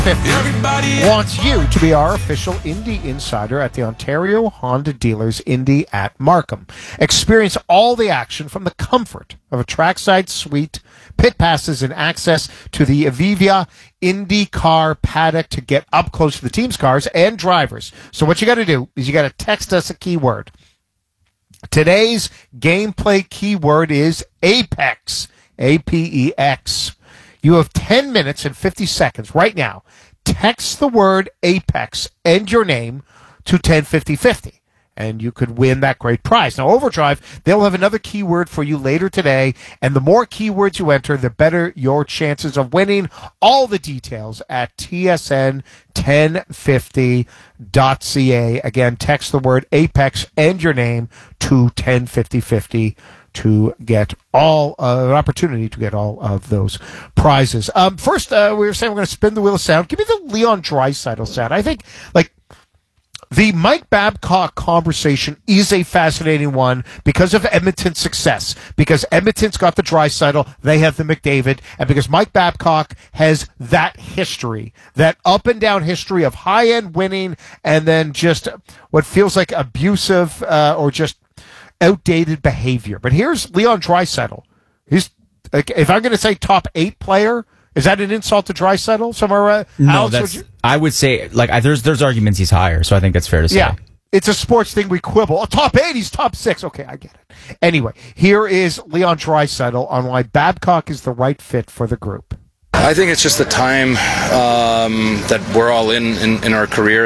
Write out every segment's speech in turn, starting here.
50 wants you to be our official Indy Insider at the Ontario Honda Dealers Indy at Markham. Experience all the action from the comfort of a trackside suite, pit passes, and access to the Avivia IndyCar paddock to get up close to the team's cars and drivers. So what you got to do is you got to text us a keyword. Today's gameplay keyword is Apex, APEX. You have 10 minutes and 50 seconds right now. Text the word Apex and your name to 105050, and you could win that great prize. Now, Overdrive, they'll have another keyword for you later today, and the more keywords you enter, the better your chances of winning. All the details at tsn1050.ca. Again, text the word Apex and your name to 105050 to get an opportunity to get all of those prizes. First, we were saying we're going to spin the wheel of sound. Give me the Leon Draisaitl sound. I think, the Mike Babcock conversation is a fascinating one because of Edmonton's success. Because Edmonton's got the Draisaitl, they have the McDavid, and because Mike Babcock has that history, that up and down history of high-end winning and then just what feels like abusive or just outdated behavior. But here's Leon Draisaitl. He's, if I'm going to say top 8 player, is that an insult to Draisaitl? Somewhere, no, I would say there's arguments he's higher, so I think that's fair to say. Yeah, it's a sports thing. We quibble. Oh, top 8, he's top 6. Okay, I get it. Anyway, here is Leon Draisaitl on why Babcock is the right fit for the group. I think it's just the time that we're all in our career,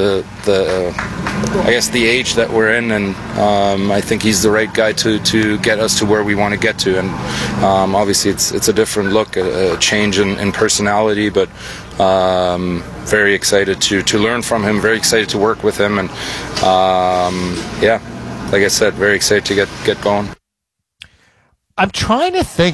I guess the age that we're in, and I think he's the right guy to get us to where we want to get to. And obviously it's a different look, a change in personality, but very excited to learn from him, very excited to work with him, and like I said, very excited to get going. I'm trying to think,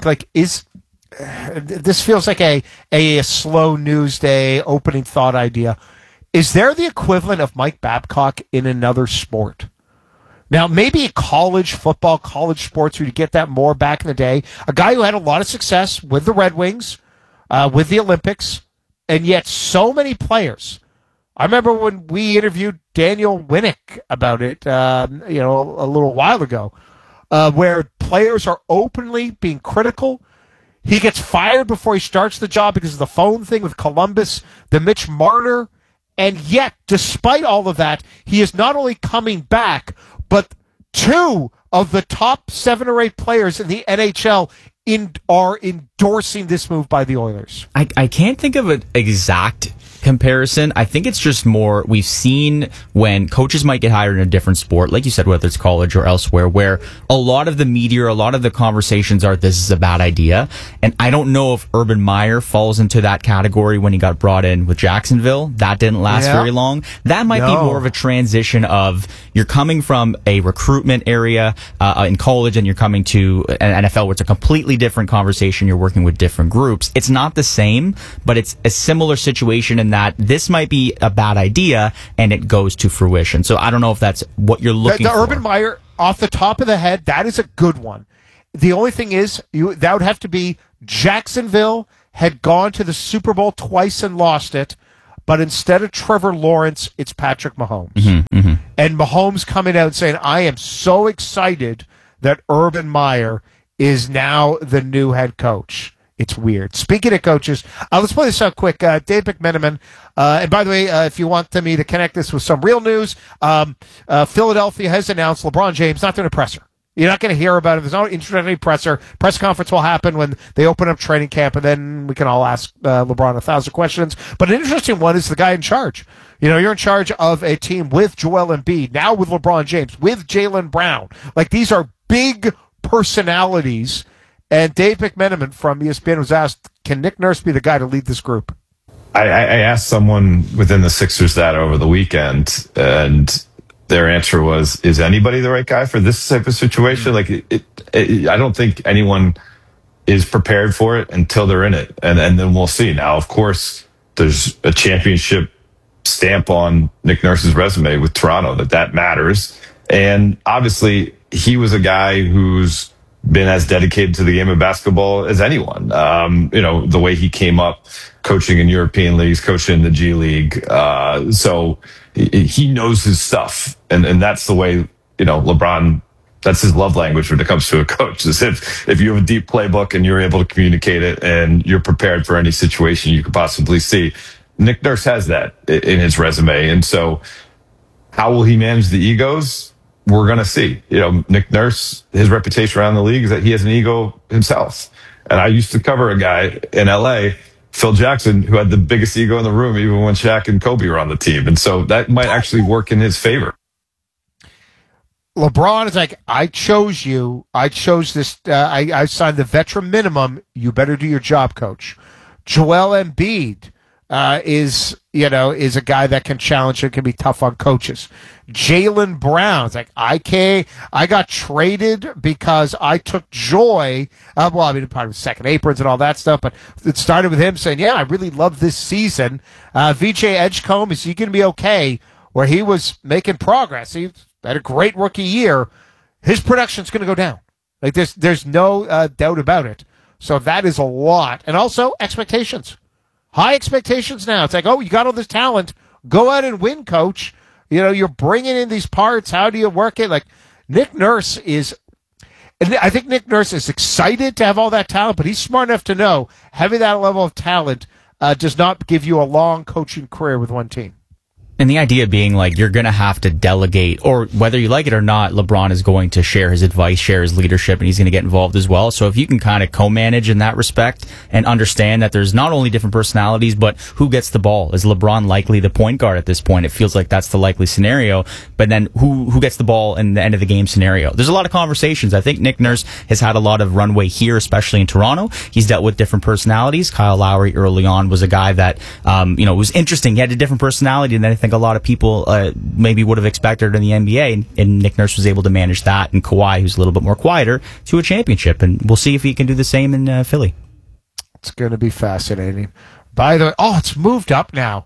this feels like a slow news day opening thought idea. Is there the equivalent of Mike Babcock in another sport? Now, maybe college football, college sports, where you get that more back in the day. A guy who had a lot of success with the Red Wings, with the Olympics, and yet so many players. I remember when we interviewed Daniel Winnick about it, a little while ago, where players are openly being critical. He gets fired before he starts the job because of the phone thing with Columbus, the Mitch Marner. And yet, despite all of that, he is not only coming back, but 2 of the top 7 or 8 players in the NHL are endorsing this move by the Oilers. I can't think of an exact comparison. I think it's just more we've seen when coaches might get hired in a different sport, like you said, whether it's college or elsewhere, where a lot of the media, a lot of the conversations are, this is a bad idea. And I don't know if Urban Meyer falls into that category when he got brought in with Jacksonville. That didn't last very long. That might be more of a transition of you're coming from a recruitment area in college and you're coming to an NFL where it's a completely different conversation. You're working with different groups. It's not the same, but it's a similar situation in that this might be a bad idea and it goes to fruition. So I don't know if that's what you're looking for. The Urban Meyer, off the top of the head, that is a good one. The only thing is, that would have to be Jacksonville had gone to the Super Bowl twice and lost it, but instead of Trevor Lawrence, it's Patrick Mahomes. Mm-hmm, mm-hmm. And Mahomes coming out saying, I am so excited that Urban Meyer is now the new head coach. It's weird. Speaking of coaches, let's play this out quick. Dave McMenamin, and by the way, if you want me to connect this with some real news, Philadelphia has announced LeBron James not doing a presser. You're not going to hear about it. There's no introductory presser. Press conference will happen when they open up training camp, and then we can all ask LeBron 1,000 questions. But an interesting one is the guy in charge. You're in charge of a team with Joel Embiid, now with LeBron James, with Jaylen Brown. These are big personalities. And Dave McMenamin from ESPN was asked, can Nick Nurse be the guy to lead this group? I asked someone within the Sixers that over the weekend, and their answer was, is anybody the right guy for this type of situation? I don't think anyone is prepared for it until they're in it. And then we'll see. Now, of course, there's a championship stamp on Nick Nurse's resume with Toronto that matters. And obviously, he was a guy who's been as dedicated to the game of basketball as anyone. The way he came up coaching in European leagues, coaching in the G League. So he knows his stuff. And that's the way, LeBron, that's his love language when it comes to a coach. Is if you have a deep playbook and you're able to communicate it and you're prepared for any situation you could possibly see. Nick Nurse has that in his resume. And so how will he manage the egos? We're going to see. Nick Nurse, his reputation around the league is that he has an ego himself. And I used to cover a guy in LA, Phil Jackson, who had the biggest ego in the room, even when Shaq and Kobe were on the team. And so that might actually work in his favor. LeBron is like, I chose you. I chose this. I signed the veteran minimum. You better do your job, coach. Joel Embiid is a guy that can challenge and can be tough on coaches. Jaylen Brown's like, I got traded because I took joy. Part of second aprons and all that stuff, but it started with him saying, yeah, I really love this season. VJ Edgecombe, is he going to be okay? Where he was making progress. He had a great rookie year. His production's going to go down. Like there's no doubt about it. So that is a lot. And also expectations. High expectations now. It's like, oh, you got all this talent. Go out and win, coach. You're bringing in these parts. How do you work it? Like, Nick Nurse is, and I think Nick Nurse is excited to have all that talent, but he's smart enough to know having that level of talent does not give you a long coaching career with one team. And the idea being like you're going to have to delegate, or whether you like it or not, LeBron is going to share his advice, share his leadership, and he's going to get involved as well. So if you can kind of co-manage in that respect and understand that there's not only different personalities, but who gets the ball? Is LeBron likely the point guard at this point? It feels like that's the likely scenario. But then who gets the ball in the end of the game scenario? There's a lot of conversations. I think Nick Nurse has had a lot of runway here, especially in Toronto. He's dealt with different personalities. Kyle Lowry early on was a guy that, was interesting. He had a different personality, and then I think a lot of people maybe would have expected in the NBA, and Nick Nurse was able to manage that, and Kawhi, who's a little bit more quieter, to a championship, and we'll see if he can do the same in Philly. It's going to be fascinating. By the way, it's moved up now.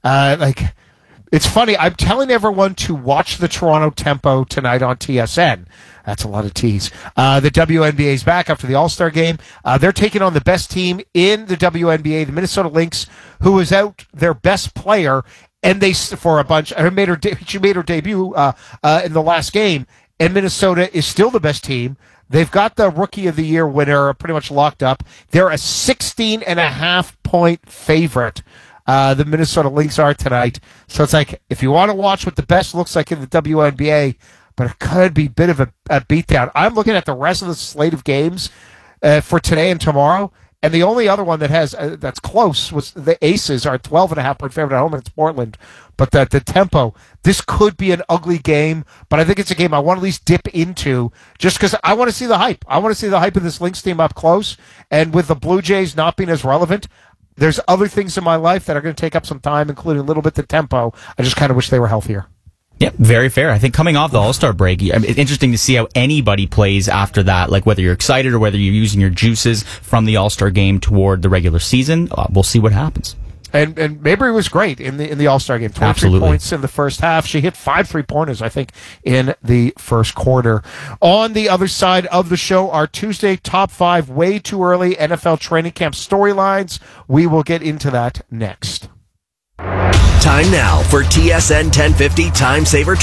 It's funny. I'm telling everyone to watch the Toronto Tempo tonight on TSN. That's a lot of T's. The WNBA is back after the All-Star game. They're taking on the best team in the WNBA, the Minnesota Lynx, who was out their best player. And for a bunch, she made her debut in the last game, and Minnesota is still the best team. They've got the Rookie of the Year winner pretty much locked up. They're a 16.5-point favorite. The Minnesota Lynx are tonight. So it's like, if you want to watch what the best looks like in the WNBA, but it could be a bit of a beatdown. I'm looking at the rest of the slate of games for today and tomorrow. And the only other one that has that's close was the Aces are 12.5-point favorite at home, and it's Portland. But the Tempo, this could be an ugly game, but I think it's a game I want to at least dip into just because I want to see the hype. I want to see the hype of this Lynx team up close. And with the Blue Jays not being as relevant, there's other things in my life that are going to take up some time, including a little bit the Tempo. I just kind of wish they were healthier. Yeah, very fair. I think coming off the All-Star break, it's interesting to see how anybody plays after that, like whether you're excited or whether you're using your juices from the All-Star game toward the regular season. We'll see what happens. And Mabry was great in the All-Star game. 23 Absolutely. Points in the first half. She hit 5 3-pointers, I think, in the first quarter. On the other side of the show, our Tuesday top 5 way too early NFL training camp storylines. We will get into that next. Time now for TSN 1050 Time Saver